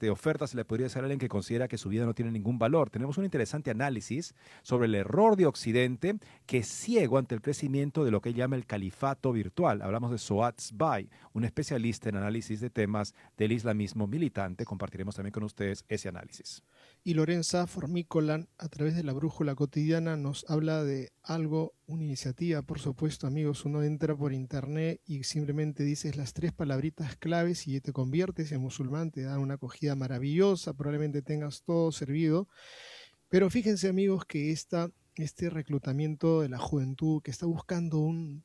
oferta se le podría hacer a alguien que considera que su vida no tiene ningún valor? Tenemos un interesante análisis sobre el error de Occidente, que es ciego ante el crecimiento de lo que él llama el califato virtual. Hablamos de Suat Sbai, un especialista en análisis de temas del islamismo militante. Compartiremos también con ustedes ese análisis. Y Lorenza Formícola, a través de la Brújula Cotidiana, nos habla de algo, una iniciativa, por supuesto, amigos. Uno entra por internet y simplemente dices las 3 palabritas claves y te conviertes en musulmán, te dan una acogida maravillosa, probablemente tengas todo servido. Pero fíjense, amigos, que este reclutamiento de la juventud que está buscando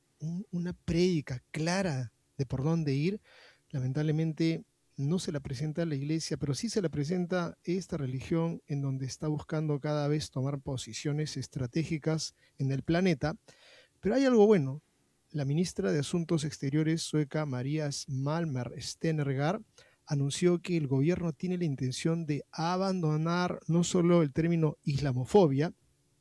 una prédica clara de por dónde ir, lamentablemente no se la presenta a la iglesia, pero sí se la presenta esta religión en donde está buscando cada vez tomar posiciones estratégicas en el planeta. Pero hay algo bueno. La ministra de Asuntos Exteriores sueca, Maria Malmer Stenergard, anunció que el gobierno tiene la intención de abandonar no solo el término islamofobia,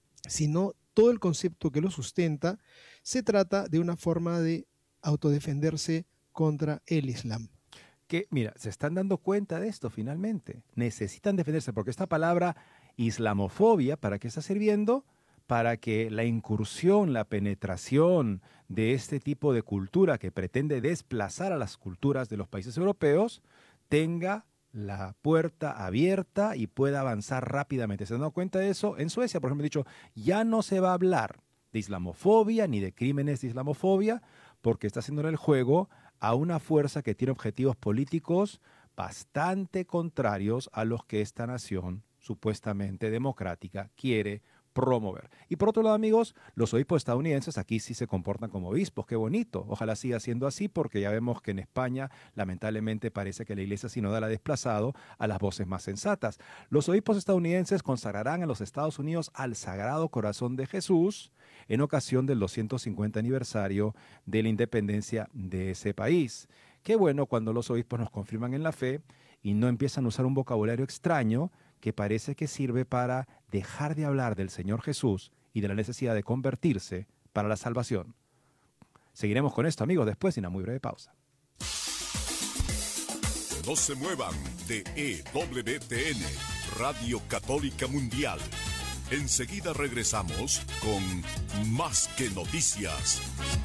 sino todo el concepto que lo sustenta. Se trata de una forma de autodefenderse contra el Islam. Que, mira, se están dando cuenta de esto finalmente. Necesitan defenderse porque esta palabra islamofobia, ¿para qué está sirviendo? Para que la incursión, la penetración de este tipo de cultura que pretende desplazar a las culturas de los países europeos tenga la puerta abierta y pueda avanzar rápidamente. ¿Se han dado cuenta de eso? En Suecia, por ejemplo, han dicho, ya no se va a hablar de islamofobia ni de crímenes de islamofobia porque está haciéndole el juego a una fuerza que tiene objetivos políticos bastante contrarios a los que esta nación supuestamente democrática quiere promover. Y por otro lado, amigos, los obispos estadounidenses aquí sí se comportan como obispos. Qué bonito. Ojalá siga siendo así porque ya vemos que en España lamentablemente parece que la iglesia sinodal ha desplazado a las voces más sensatas. Los obispos estadounidenses consagrarán a los Estados Unidos al Sagrado Corazón de Jesús en ocasión del 250 aniversario de la independencia de ese país. Qué bueno cuando los obispos nos confirman en la fe y no empiezan a usar un vocabulario extraño que parece que sirve para dejar de hablar del Señor Jesús y de la necesidad de convertirse para la salvación. Seguiremos con esto, amigos, después de una muy breve pausa. No se muevan de EWTN, Radio Católica Mundial. Enseguida regresamos con Más que Noticias.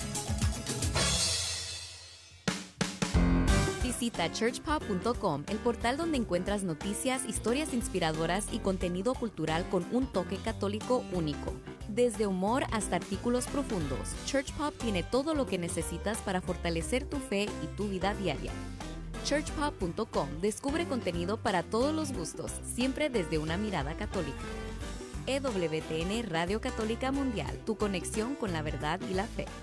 Visita churchpop.com, el portal donde encuentras noticias, historias inspiradoras y contenido cultural con un toque católico único. Desde humor hasta artículos profundos, Churchpop tiene todo lo que necesitas para fortalecer tu fe y tu vida diaria. churchpop.com descubre contenido para todos los gustos, siempre desde una mirada católica. EWTN Radio Católica Mundial, tu conexión con la verdad y la fe.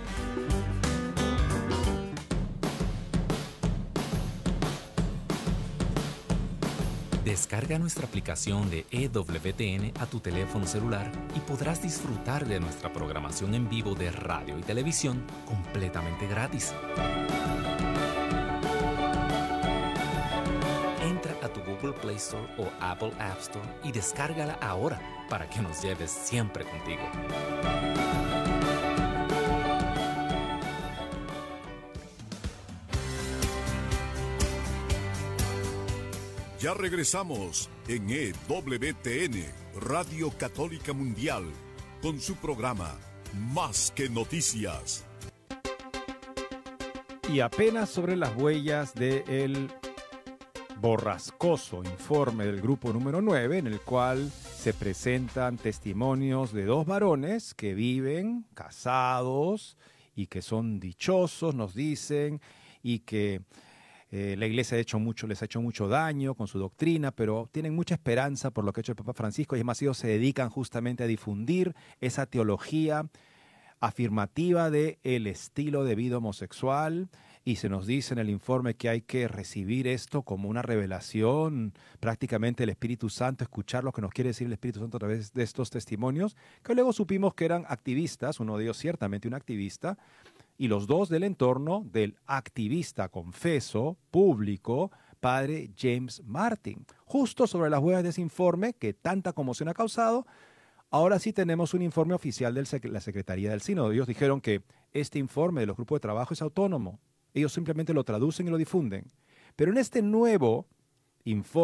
Descarga nuestra aplicación de EWTN a tu teléfono celular y podrás disfrutar de nuestra programación en vivo de radio y televisión completamente gratis. Entra a tu Google Play Store o Apple App Store y descárgala ahora para que nos lleves siempre contigo. Ya regresamos en EWTN, Radio Católica Mundial, con su programa Más que Noticias. Y apenas sobre las huellas del borrascoso informe del grupo número 9, en el cual se presentan testimonios de 2 varones que viven casados y que son dichosos, nos dicen, y que la iglesia les ha hecho mucho daño con su doctrina, pero tienen mucha esperanza por lo que ha hecho el Papa Francisco, y además ellos se dedican justamente a difundir esa teología afirmativa del estilo de vida homosexual, y se nos dice en el informe que hay que recibir esto como una revelación, prácticamente el Espíritu Santo, escuchar lo que nos quiere decir el Espíritu Santo a través de estos testimonios, que luego supimos que eran activistas, uno de ellos ciertamente un activista, y los 2 del entorno del activista, confeso, público, padre James Martin. Justo sobre las huellas de ese informe que tanta conmoción ha causado, ahora sí tenemos un informe oficial de la Secretaría del Sínodo. Ellos dijeron que este informe de los grupos de trabajo es autónomo. Ellos simplemente lo traducen y lo difunden. Pero en este nuevo informe